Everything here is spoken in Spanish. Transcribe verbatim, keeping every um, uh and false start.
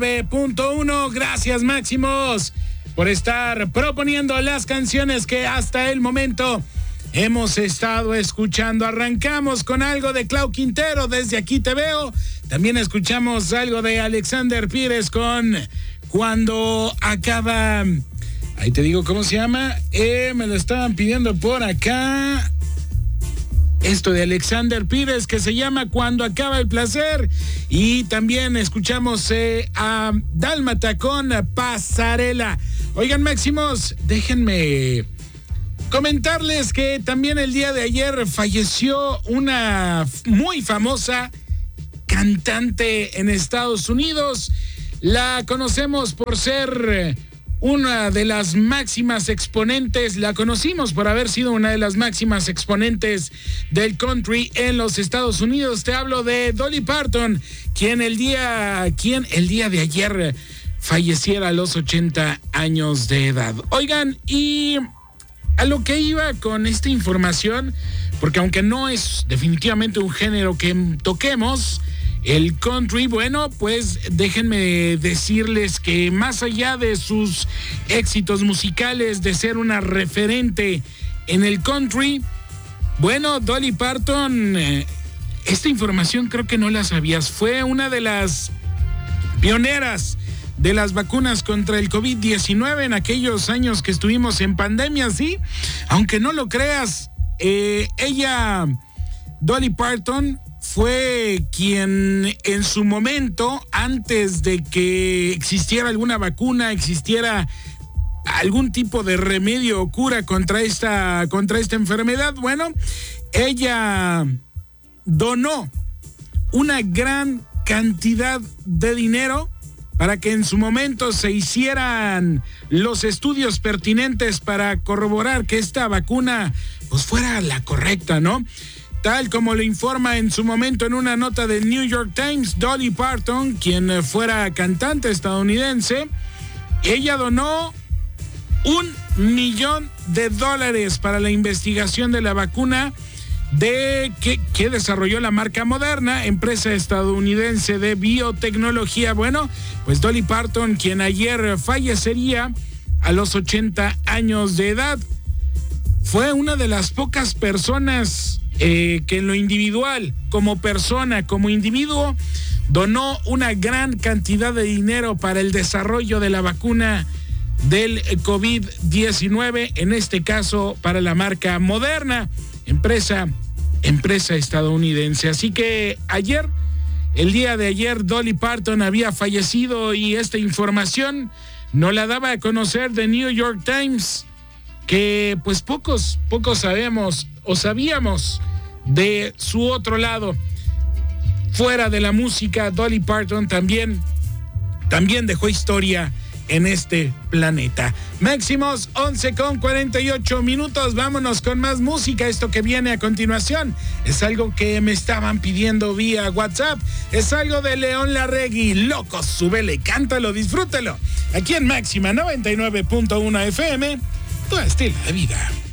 Punto uno. Gracias, Máximos, por estar proponiendo las canciones que hasta el momento hemos estado escuchando. Arrancamos con algo de Clau Quintero, Desde Aquí Te Veo. También escuchamos algo de Alexander Pires con Cuando Acaba. Ahí te digo cómo se llama. Eh, me lo estaban pidiendo por acá. Esto de Alexander Pires, que se llama Cuando Acaba el Placer. Y también escuchamos eh, a Dálmata con Pasarela. Oigan, Máximos, déjenme comentarles que también el día de ayer falleció una muy famosa cantante en Estados Unidos. La conocemos por ser una de las máximas exponentes, la conocimos por haber sido una de las máximas exponentes del country en los Estados Unidos. Te hablo de Dolly Parton, quien el día, quien el día de ayer falleciera a los ochenta años de edad. Oigan, y a lo que iba con esta información, porque aunque no es definitivamente un género que toquemos, el country, bueno, pues déjenme decirles que más allá de sus éxitos musicales, de ser una referente en el country, bueno, Dolly Parton, eh, esta información creo que no la sabías, fue una de las pioneras de las vacunas contra el COVID diecinueve en aquellos años que estuvimos en pandemia, ¿sí? Aunque no lo creas, eh, ella, Dolly Parton, fue quien en su momento, antes de que existiera alguna vacuna, existiera algún tipo de remedio o cura contra esta, contra esta enfermedad, bueno, ella donó una gran cantidad de dinero para que en su momento se hicieran los estudios pertinentes para corroborar que esta vacuna pues fuera la correcta, ¿no? Tal como lo informa en su momento en una nota del New York Times, Dolly Parton, quien fuera cantante estadounidense, ella donó un millón de dólares para la investigación de la vacuna de que, que desarrolló la marca Moderna, empresa estadounidense de biotecnología. Bueno, pues Dolly Parton, quien ayer fallecería a los ochenta años de edad, fue una de las pocas personas Eh, que en lo individual, como persona, como individuo, donó una gran cantidad de dinero para el desarrollo de la vacuna del COVID diecinueve, en este caso para la marca Moderna, empresa, empresa estadounidense. Así que ayer, el día de ayer, Dolly Parton había fallecido y esta información nos la daba a conocer The New York Times, que pues pocos, pocos sabemos o sabíamos de su otro lado. Fuera de la música, Dolly Parton también, también dejó historia en este planeta. Máximos, once con cuarenta y ocho minutos, vámonos con más música. Esto que viene a continuación es algo que me estaban pidiendo vía WhatsApp, es algo de León Larregui. Locos, súbele, cántalo, disfrútalo. Aquí en Máxima noventa y nueve punto uno F M, tu estilo de vida.